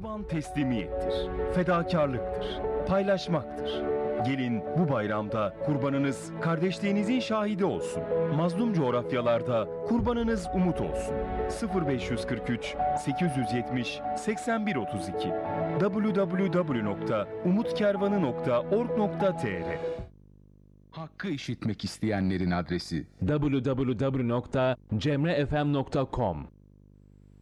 Kurban teslimiyettir, fedakarlıktır, paylaşmaktır. Gelin bu bayramda kurbanınız kardeşliğinizin şahidi olsun. Mazlum coğrafyalarda kurbanınız umut olsun. 0543 870 8132 www.umutkervanı.org.tr Hakkı işitmek isteyenlerin adresi www.cemrefm.com